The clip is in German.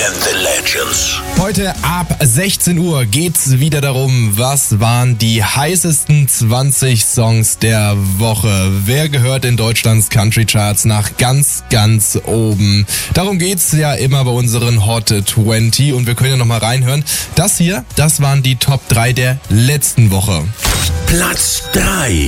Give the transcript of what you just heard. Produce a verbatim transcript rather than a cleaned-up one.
and the Legends. Heute ab sechzehn Uhr geht's wieder darum, was waren die heißesten zwanzig Songs der Woche. Wer gehört in Deutschlands Country Charts nach ganz, ganz oben? Darum geht's ja immer bei unseren Hot zwanzig und wir können ja nochmal reinhören. Das hier, das waren die Top drei der letzten Woche. Platz drei.